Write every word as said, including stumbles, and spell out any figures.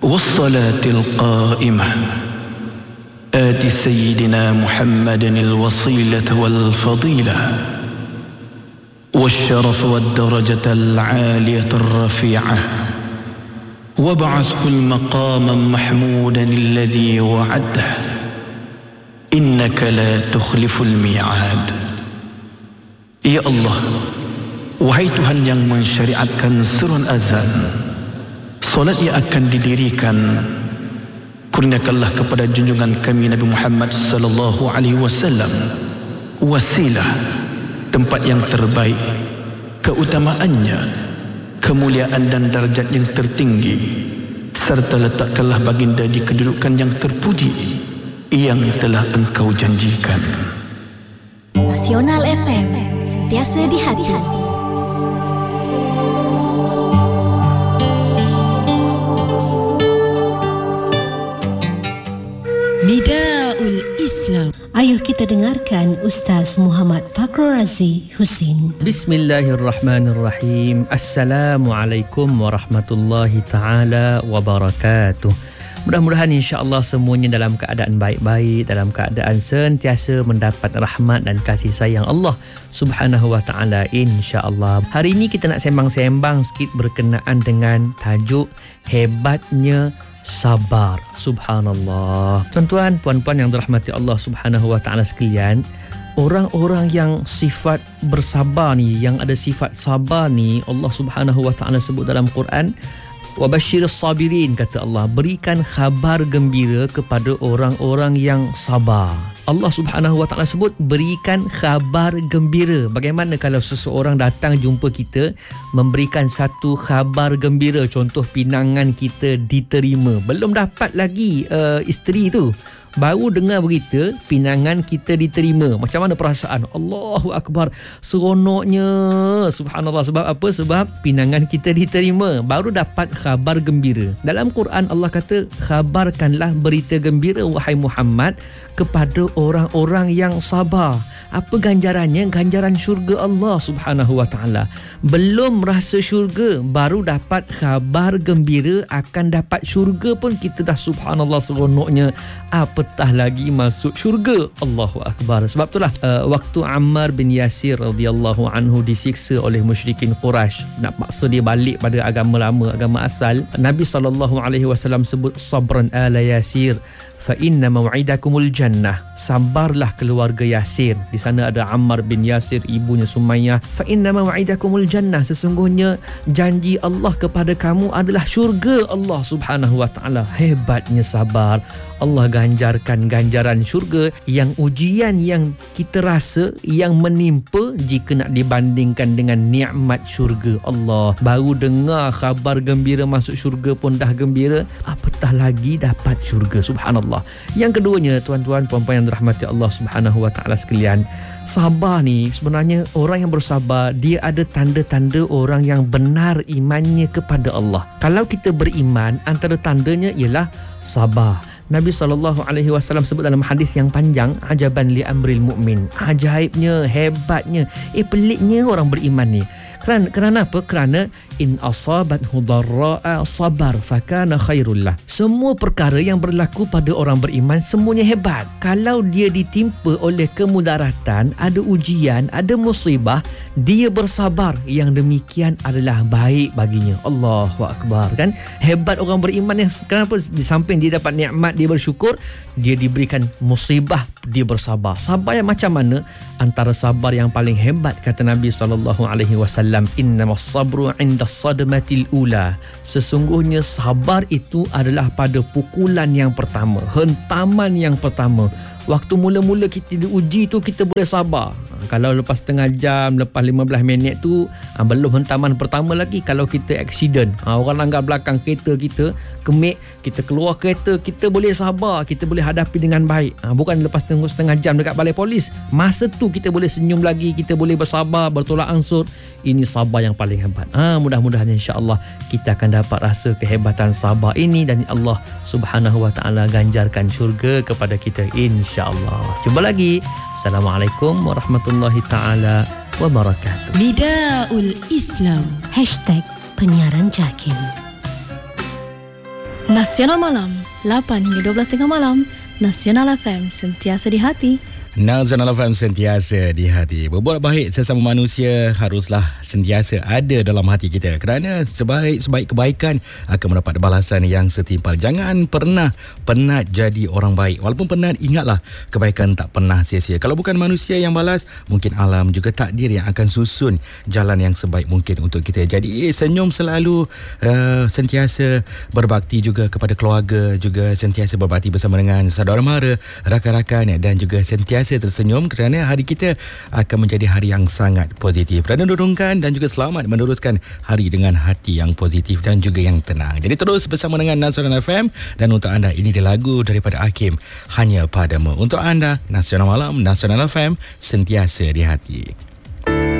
والصلاة القائمة آت سيدنا محمد الوصيلة والفضيلة والشرف والدرجة العالية الرفيعة وابعثه المقام محمودا الذي وعده إنك لا تخلف الميعاد. Ya Allah, wahai Tuhan yang mensyariatkan surun azan, solat yang akan didirikan, kurniakanlah kepada junjungan kami Nabi Muhammad sallallahu alaihi wasallam wasilah, tempat yang terbaik, keutamaannya, kemuliaan dan darjat yang tertinggi, serta letakkanlah baginda di kedudukan yang terpuji yang telah engkau janjikan. Nasional F M, sentiasa di hati. Nidaul Islam. Ayuh kita dengarkan Ustaz Muhammad Fakrul Razi Husin. Bismillahirrahmanirrahim. Assalamualaikum warahmatullahi taala wabarakatuh. Mudah-mudahan insya-Allah semuanya dalam keadaan baik-baik, dalam keadaan sentiasa mendapat rahmat dan kasih sayang Allah Subhanahu wa taala insya-Allah. Hari ini kita nak sembang-sembang sikit berkenaan dengan tajuk hebatnya sabar. Subhanallah. Tuan-tuan, puan-puan yang dirahmati Allah Subhanahu wa taala sekalian, orang-orang yang sifat bersabar ni, yang ada sifat sabar ni, Allah Subhanahu wa taala sebut dalam Quran, wa basyiris sabirin, kata Allah, berikan khabar gembira kepada orang-orang yang sabar. Allah Subhanahu wa taala sebut berikan khabar gembira. Bagaimana kalau seseorang datang jumpa kita memberikan satu khabar gembira, contoh pinangan kita diterima, belum dapat lagi uh, isteri tu, baru dengar berita pinangan kita diterima, macam mana perasaan? Allahu Akbar, seronoknya. Subhanallah. Sebab apa? Sebab pinangan kita diterima, baru dapat khabar gembira. Dalam Quran Allah kata, khabarkanlah berita gembira wahai Muhammad kepada orang-orang yang sabar. Apa ganjarannya? Ganjaran syurga Allah Subhanahu wa taala. Belum rasa syurga, baru dapat khabar gembira akan dapat syurga pun kita dah subhanallah seronoknya. Apatah lagi masuk syurga. Allahu Akbar. Sebab itulah uh, waktu Ammar bin Yasir radhiyallahu anhu disiksa oleh musyrikin Quraisy, nak paksa dia balik pada agama lama, agama asal, Nabi sallallahu alaihi wasallam sebut sabran ala Yasir fa inna maw'idakumul jannah. Sabarlah keluarga Yasir. Di sana ada Ammar bin Yasir, ibunya Sumayyah. Fa inna maw'idakumul jannah, sesungguhnya janji Allah kepada kamu adalah syurga Allah Subhanahu wa taala. Hebatnya sabar. Allah ganjarkan ganjaran syurga yang ujian yang kita rasa yang menimpa jika nak dibandingkan dengan nikmat syurga Allah. Baru dengar khabar gembira masuk syurga pun dah gembira, apatah lagi dapat syurga. Subhanallah. Yang keduanya, tuan-tuan puan-puan yang dirahmati Allah Subhanahu wa taala sekalian, sabar ni sebenarnya orang yang bersabar, dia ada tanda-tanda orang yang benar imannya kepada Allah. Kalau kita beriman, antara tandanya ialah sabar. Nabi sallallahu alaihi wasallam sebut dalam hadis yang panjang, ajaban li amril mu'min. Ajaibnya, hebatnya, eh peliknya orang beriman ni. Kerana, kerana apa? Kerana in asabathu dharra'a sabar fakana khairul lah. Semua perkara yang berlaku pada orang beriman semuanya hebat. Kalau dia ditimpa oleh kemudaratan, ada ujian, ada musibah, dia bersabar, yang demikian adalah baik baginya. Allahu Akbar. Kan hebat orang beriman ni. Kenapa? Di samping dia dapat nikmat, dia bersyukur, dia diberikan musibah, dia bersabar. Sabar yang macam mana? Antara sabar yang paling hebat, kata Nabi sallallahu alaihi wasallam, innamas sabru 'inda sadmatil ula. Sesungguhnya sabar itu adalah pada pukulan yang pertama, hentaman yang pertama. Waktu mula-mula kita diuji tu, kita boleh sabar. Kalau lepas setengah jam, lepas lima belas minit tu, ha, belum hentaman pertama lagi. Kalau kita accident, ha, orang langgar belakang kereta kita, kemik, kita keluar kereta, kita boleh sabar, kita boleh hadapi dengan baik. Ha, bukan lepas tunggu setengah jam dekat balai polis, masa tu kita boleh senyum lagi, kita boleh bersabar, bertolak ansur. Ini sabar yang paling hebat. Ha, mudah-mudahan insya-Allah kita akan dapat rasa kehebatan sabar ini, dan Allah Subhanahu wa taala ganjarkan syurga kepada kita insya-Allah. Jumpa lagi. Assalamualaikum warahmatullahi taala wabarakatuh. Nidaul Islam. Hashtag penyiaran Jakim. Nasional Malam, lapan hingga dua belas tengah malam. Nasional F M, sentiasa di hati. Nasional F M, sentiasa di hati. Berbuat baik sesama manusia haruslah sentiasa ada dalam hati kita, kerana sebaik-sebaik kebaikan akan mendapat balasan yang setimpal. Jangan pernah penat jadi orang baik. Walaupun penat, ingatlah kebaikan tak pernah sia-sia. Kalau bukan manusia yang balas, mungkin alam juga takdir yang akan susun jalan yang sebaik mungkin untuk kita. Jadi senyum selalu, uh, sentiasa berbakti juga kepada keluarga, juga sentiasa berbakti bersama dengan saudara mara, rakan-rakan, dan juga sentiasa tersenyum, kerana hari kita akan menjadi hari yang sangat positif. Dan dudungkan dan juga selamat meneruskan hari dengan hati yang positif dan juga yang tenang. Jadi terus bersama dengan Nasional F M, dan untuk anda ini dia lagu daripada Hakim, Hanya Padamu. Untuk anda, Nasional Malam, Nasional F M, sentiasa di hati.